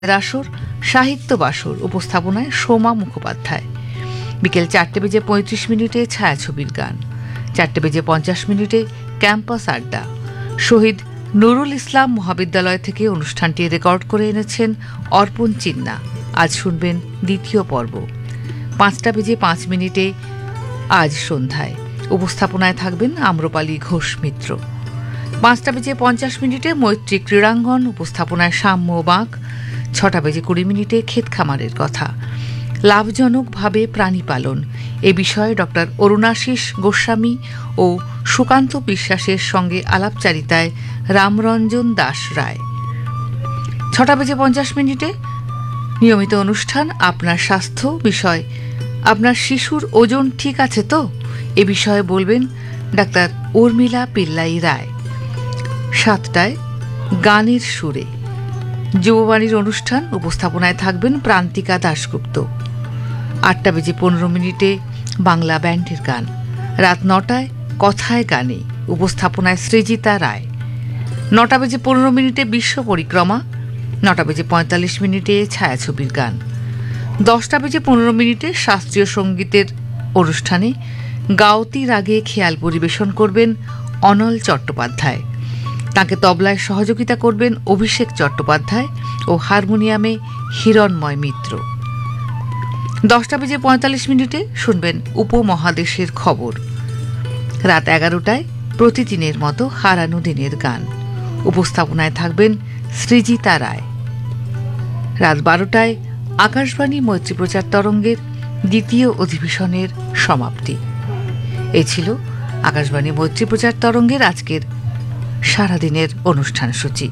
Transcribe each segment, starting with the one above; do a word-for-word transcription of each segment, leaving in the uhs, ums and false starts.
আসর সাহিত্য বাসর উপস্থাপনায় সোমা মুখোপাধ্যায়। বিকেল চারটে বেজে পঁয়ত্রিশ মিনিটে ছায়াছবির গান, চারটে বেজে পঞ্চাশ মিনিটে ক্যাম্পাস আড্ডা। শহীদ নুরুল ইসলাম মহাবিদ্যালয় থেকে অনুষ্ঠানটি রেকর্ড করে এনেছেন অর্পণ চিন্না। আজ শুনবেন দ্বিতীয় পর্ব। পাঁচটা বেজে পাঁচ মিনিটে আজ সন্ধ্যায় উপস্থাপনায় থাকবেন আম্রপালি ঘোষ মিত্র। পাঁচটা বেজে পঞ্চাশ মিনিটে মৈত্রী ক্রীড়াঙ্গন উপস্থাপনায় সাম্য বাঁক। ছটা বেজে কুড়ি মিনিটে ক্ষেত খামারের কথা, লাভজনকভাবে প্রাণী পালন এ বিষয়ে ডক্টর অরুণাশিস গোস্বামী ও সুকান্ত বিশ্বাসের সঙ্গে আলাপচারিতায় রামরঞ্জন দাস রায়। ছটা বেজে পঞ্চাশ মিনিটে নিয়মিত অনুষ্ঠান আপনার স্বাস্থ্য বিষয়, আপনার শিশুর ওজন ঠিক আছে তো, এ বিষয়ে বলবেন ডাক্তার উর্মিলা পিল্লাই রায়। সাতটায় গানের সুরে যুববাণীর অনুষ্ঠান উপস্থাপনায় থাকবেন প্রান্তিকা দাশগুপ্ত। আটটা বেজে পনেরো মিনিটে বাংলা ব্যান্ডের গান। রাত নটায় কথায় গানে উপস্থাপনায় সৃজিতা রায়। নটা বেজে পনেরো মিনিটে বিশ্ব পরিক্রমা। নটা বেজে পঁয়তাল্লিশ মিনিটে ছায়াছবির গান। দশটা বেজে পনেরো মিনিটে শাস্ত্রীয় সঙ্গীতের অনুষ্ঠানে গাওতি রাগে খেয়াল পরিবেশন করবেন অনল চট্টোপাধ্যায়। তাকে তবলায় সহযোগিতা করবেন অভিষেক চট্টোপাধ্যায় ও হারমোনিয়ামে হিরণময় মিত্র। দশটা বেজে পঁয়তাল্লিশ মিনিটে শুনবেন উপমহাদেশের খবর। রাত এগারোটায় প্রতিদিনের মতো হারানো দিনের গান উপস্থাপনায় থাকবেন সৃজিতা রায়। রাত বারোটায় আকাশবাণী মৈত্রী প্রচার তরঙ্গের দ্বিতীয় অধিবেশনের সমাপ্তি। এ ছিল আকাশবাণী মৈত্রী প্রচার তরঙ্গের আজকের সারাদিনের অনুষ্ঠান সূচি।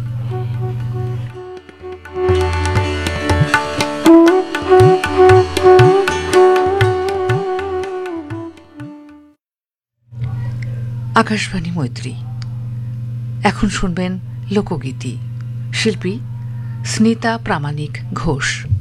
আকাশবাণী মৈত্রী। এখন শুনবেন লোকগীতি। শিল্পী স্মিতা প্রামাণিক ঘোষ।